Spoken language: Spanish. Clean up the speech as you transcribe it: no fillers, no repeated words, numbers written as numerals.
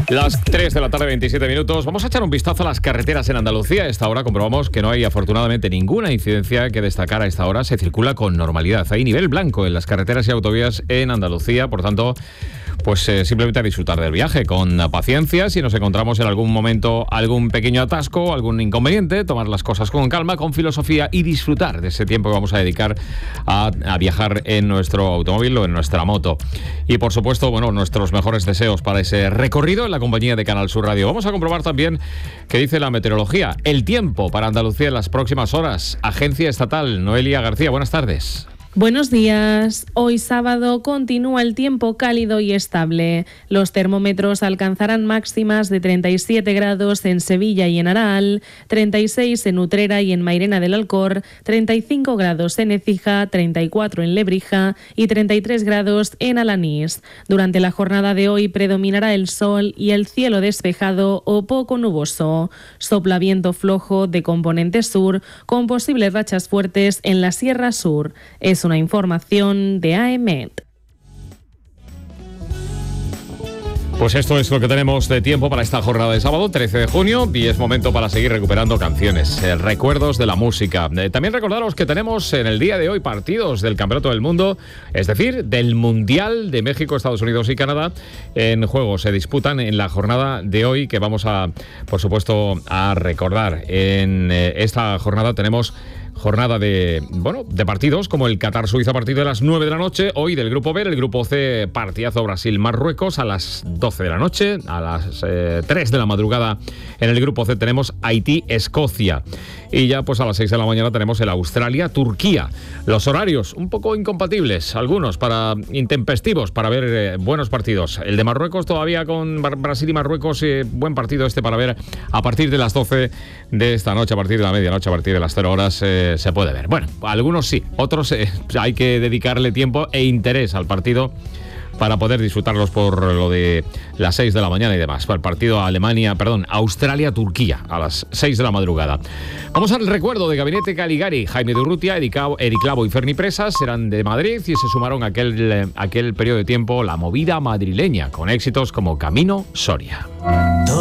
Las 3 de la tarde, 27 minutos. Vamos a echar un vistazo a las carreteras en Andalucía. A esta hora comprobamos que no hay afortunadamente ninguna incidencia que destacar. A esta hora se circula con normalidad. Hay nivel blanco en las carreteras y autovías en Andalucía. Por tanto, pues simplemente a disfrutar del viaje con paciencia. Si nos encontramos en algún momento algún pequeño atasco, algún inconveniente, tomar las cosas con calma, con filosofía y disfrutar de ese tiempo que vamos a dedicar a viajar en nuestro automóvil o en nuestra moto. Y por supuesto, bueno, nuestros mejores deseos para ese recorrido en la compañía de Canal Sur Radio. Vamos a comprobar también qué dice la meteorología. El tiempo para Andalucía en las próximas horas. Agencia Estatal, Noelia García, buenas tardes. Buenos días. Hoy sábado continúa el tiempo cálido y estable. Los termómetros alcanzarán máximas de 37 grados en Sevilla y en Aral, 36 en Utrera y en Mairena del Alcor, 35 grados en Écija, 34 en Lebrija y 33 grados en Alanís. Durante la jornada de hoy predominará el sol y el cielo despejado o poco nuboso. Sopla viento flojo de componente sur con posibles rachas fuertes en la Sierra Sur. Es una información de AEMET. Pues esto es lo que tenemos de tiempo para esta jornada de sábado, 13 de junio, y es momento para seguir recuperando canciones, recuerdos de la música. También recordaros que tenemos en el día de hoy partidos del Campeonato del Mundo, es decir, del Mundial de México, Estados Unidos y Canadá en juego. Se disputan en la jornada de hoy, que vamos a, por supuesto, a recordar. En esta jornada tenemos jornada de partidos como el Qatar-Suiza a partir de las 9 de la noche. Hoy del Grupo B, el Grupo C, partidazo Brasil-Marruecos a las 12 de la noche. A las 3 de la madrugada en el Grupo C tenemos Haití-Escocia. Y ya pues a las 6 de la mañana tenemos el Australia-Turquía. Los horarios un poco incompatibles, algunos intempestivos para ver buenos partidos. El de Marruecos todavía con Brasil y Marruecos, buen partido este para ver a partir de las 12 de esta noche, a partir de la medianoche, a partir de las 0 horas se puede ver. Bueno, algunos sí, otros hay que dedicarle tiempo e interés al partido para poder disfrutarlos por lo de las 6 de la mañana y demás. Para el partido Australia-Turquía a las 6 de la madrugada. Vamos al recuerdo de Gabinete Caligari. Jaime de Urrutia, Eric Clavo y Ferni Presas eran de Madrid y se sumaron a aquel periodo de tiempo la movida madrileña con éxitos como Camino Soria.